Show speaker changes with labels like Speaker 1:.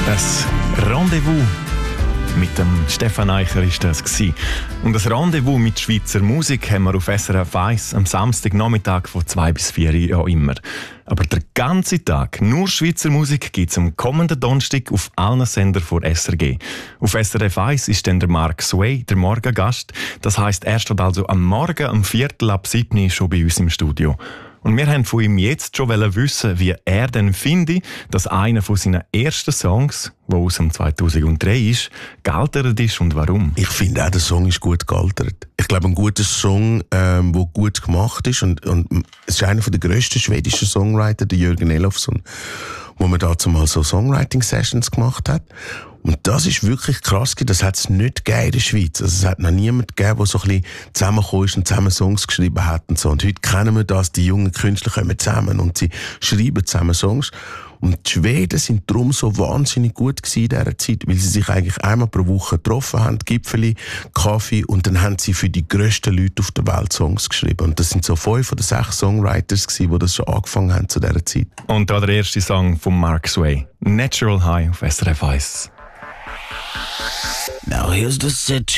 Speaker 1: Das Rendezvous mit dem Stefan Eicher war das. Und das Rendezvous mit Schweizer Musik haben wir auf SRF 1 am Samstagnachmittag von 2 bis 4 ja immer. Aber der ganze Tag nur Schweizer Musik gibt es am kommenden Donnerstag auf allen Sendern von SRG. Auf SRF 1 ist dann der Mark Sway, der Morgengast. Das heisst, er steht also am Morgen um 6:45 schon bei uns im Studio. Und wir wollten von ihm jetzt schon wissen, wie er denn findet, dass einer von seinen ersten Songs, der aus dem 2003 ist, gealtert ist und warum.
Speaker 2: Ich finde auch, der Song ist gut gealtert. Ich glaube, ein guter Song, der gut gemacht ist. Und es ist einer der grössten schwedischen Songwriter, der Jörgen Elofsson, wo man dazu mal so Songwriting-Sessions gemacht hat. Und das ist wirklich krass, das hat es nicht gegeben in der Schweiz. Also es hat noch niemand gegeben, der so ein bisschen zusammengekommen ist und zusammen Songs geschrieben hat und so. Und heute kennen wir das, die jungen Künstler kommen zusammen und sie schreiben zusammen Songs. Und die Schweden sind darum so wahnsinnig gut gewesen in dieser Zeit, weil sie sich eigentlich einmal pro Woche getroffen haben, Gipfeli, Kaffee, und dann haben sie für die grössten Leute auf der Welt Songs geschrieben. Und das sind so 5 oder 6 Songwriters gewesen, die das schon angefangen haben zu dieser Zeit.
Speaker 1: Und da der erste Song von Mark Sway, Natural High auf SRF 1.
Speaker 3: Now here's the situation.